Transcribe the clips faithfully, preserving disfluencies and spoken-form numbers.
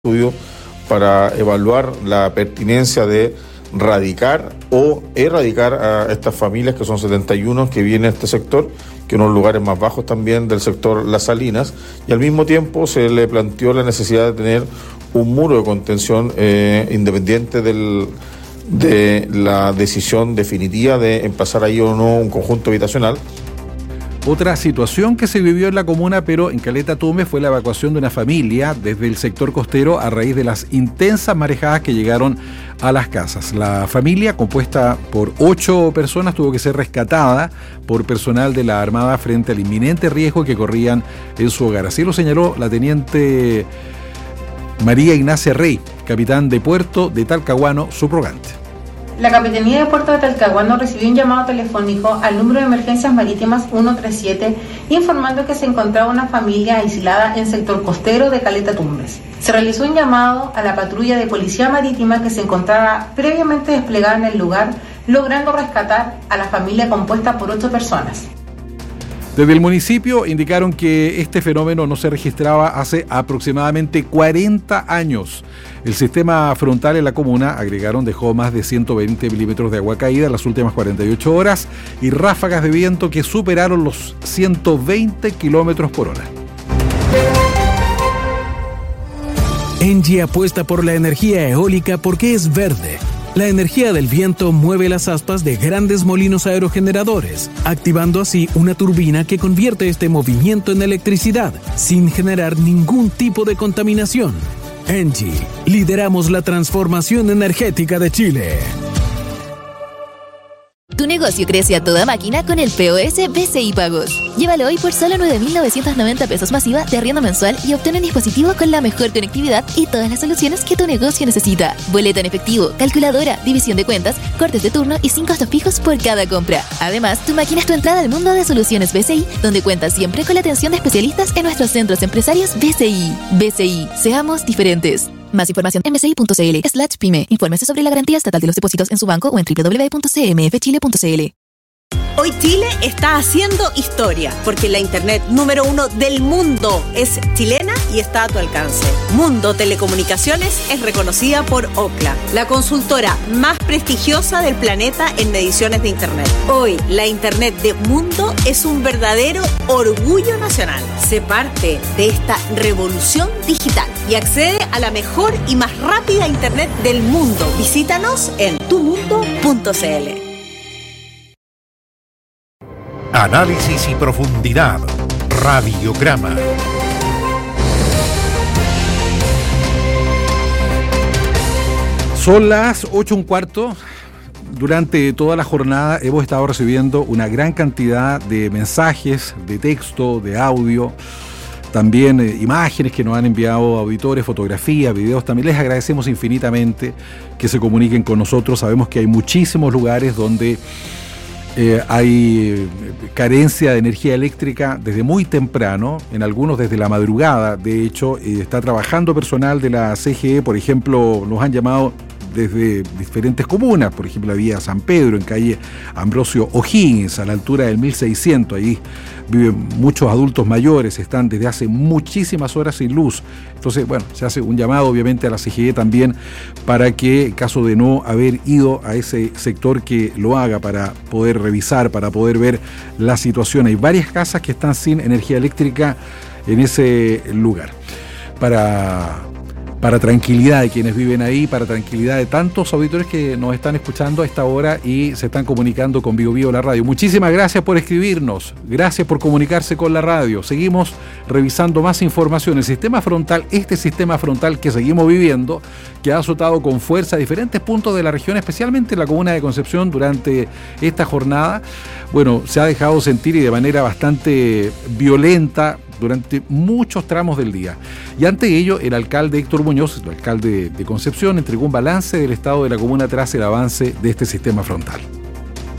estudio para evaluar la pertinencia de radicar o erradicar a estas familias, que son setenta y uno que vienen a este sector, que unos lugares más bajos también del sector Las Salinas, y al mismo tiempo se le planteó la necesidad de tener un muro de contención eh, independiente del, de la decisión definitiva de emplazar ahí o no un conjunto habitacional. Otra situación que se vivió en la comuna, pero en Caleta Tumbes, fue la evacuación de una familia desde el sector costero a raíz de las intensas marejadas que llegaron a las casas. La familia, compuesta por ocho personas, tuvo que ser rescatada por personal de la Armada frente al inminente riesgo que corrían en su hogar. Así lo señaló la teniente María Ignacia Rey, capitán de puerto de Talcahuano, subrogante. La Capitanía de Puerto de Talcahuano recibió un llamado telefónico al número de emergencias marítimas ciento treinta y siete informando que se encontraba una familia aislada en sector costero de Caleta Tumbes. Se realizó un llamado a la patrulla de policía marítima que se encontraba previamente desplegada en el lugar, logrando rescatar a la familia compuesta por ocho personas. Desde el municipio indicaron que este fenómeno no se registraba hace aproximadamente cuarenta años. El sistema frontal en la comuna, agregaron, dejó más de ciento veinte milímetros de agua caída en las últimas cuarenta y ocho horas y ráfagas de viento que superaron los ciento veinte kilómetros por hora. Engie apuesta por la energía eólica porque es verde. La energía del viento mueve las aspas de grandes molinos aerogeneradores, activando así una turbina que convierte este movimiento en electricidad, sin generar ningún tipo de contaminación. Engie, lideramos la transformación energética de Chile. Tu negocio crece a toda máquina con el P O S B C I Pagos. Llévalo hoy por solo nueve mil novecientos noventa pesos masiva de arriendo mensual y obtén un dispositivo con la mejor conectividad y todas las soluciones que tu negocio necesita. Boleta en efectivo, calculadora, división de cuentas, cortes de turno y sin costos fijos por cada compra. Además, tu máquina es tu entrada al mundo de soluciones B C I, donde cuentas siempre con la atención de especialistas en nuestros centros empresarios B C I. B C I, seamos diferentes. Más información en bci.cl slash pyme. Infórmese sobre la garantía estatal de los depósitos en su banco o en doble u doble u doble u punto c m f chile punto c l. Hoy Chile está haciendo historia, porque la internet número uno del mundo es chilena y está a tu alcance. Mundo Telecomunicaciones es reconocida por Ookla, la consultora más prestigiosa del planeta en mediciones de internet. Hoy, la internet de Mundo es un verdadero orgullo nacional. Sé parte de esta revolución digital y accede a la mejor y más rápida internet del mundo. Visítanos en tu mundo punto c l. Análisis y profundidad. Radiograma. Son las ocho un cuarto. Durante toda la jornada hemos estado recibiendo una gran cantidad de mensajes, de texto, de audio, también eh, imágenes que nos han enviado auditores, fotografías, videos. También les agradecemos infinitamente que se comuniquen con nosotros. Sabemos que hay muchísimos lugares donde Eh, hay carencia de energía eléctrica desde muy temprano, en algunos desde la madrugada. De hecho, eh, está trabajando personal de la C G E, por ejemplo, nos han llamado desde diferentes comunas, por ejemplo, la vía San Pedro, en calle Ambrosio O'Higgins, a la altura del mil seiscientos, ahí viven muchos adultos mayores, están desde hace muchísimas horas sin luz. Entonces, bueno, se hace un llamado obviamente a la C G E también para que, en caso de no haber ido a ese sector, que lo haga para poder revisar, para poder ver la situación. Hay varias casas que están sin energía eléctrica en ese lugar. Para... Para tranquilidad de quienes viven ahí, para tranquilidad de tantos auditores que nos están escuchando a esta hora y se están comunicando con Bio Bio la radio. Muchísimas gracias por escribirnos, gracias por comunicarse con la radio. Seguimos revisando más información. El sistema frontal, este sistema frontal que seguimos viviendo, que ha azotado con fuerza diferentes puntos de la región, especialmente en la comuna de Concepción durante esta jornada, bueno, se ha dejado sentir y de manera bastante violenta durante muchos tramos del día. Y ante ello, el alcalde Héctor Muñoz, el alcalde de Concepción, entregó un balance del estado de la comuna tras el avance de este sistema frontal.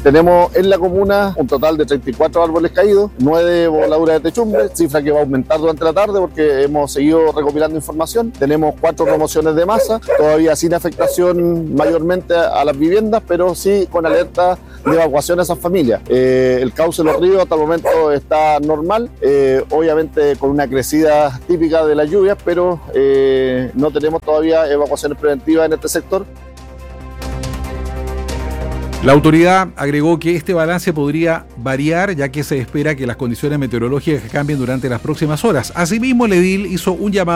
Tenemos en la comuna un total de treinta y cuatro árboles caídos, nueve voladuras de techumbre, cifra que va a aumentar durante la tarde porque hemos seguido recopilando información. Tenemos cuatro remociones de masa, todavía sin afectación mayormente a las viviendas, pero sí con alerta de evacuación a esas familias. Eh, el cauce de los ríos hasta el momento está normal, eh, obviamente con una crecida típica de las lluvias, pero eh, no tenemos todavía evacuaciones preventivas en este sector. La autoridad agregó que este balance podría variar, ya que se espera que las condiciones meteorológicas cambien durante las próximas horas. Asimismo, el edil hizo un llamado